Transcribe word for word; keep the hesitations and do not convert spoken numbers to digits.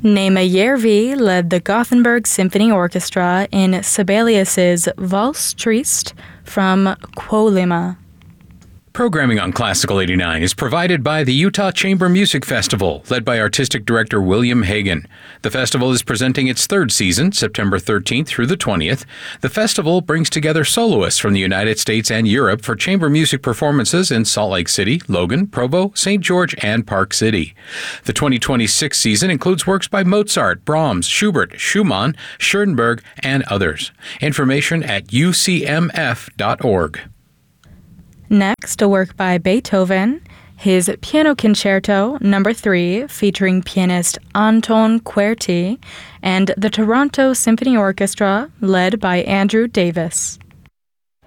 Nema Järvi led the Gothenburg Symphony Orchestra in Sibelius's Valse Triste from Kolyma. Programming on Classical eighty-nine is provided by the Utah Chamber Music Festival, led by Artistic Director William Hagen. The festival is presenting its third season, September thirteenth through the twentieth. The festival brings together soloists from the United States and Europe for chamber music performances in Salt Lake City, Logan, Provo, Saint George, and Park City. The twenty twenty-six season includes works by Mozart, Brahms, Schubert, Schumann, Schoenberg, and others. Information at u c m f dot org. Next, a work by Beethoven, his Piano Concerto Number three, featuring pianist Anton Querti, and the Toronto Symphony Orchestra, led by Andrew Davis.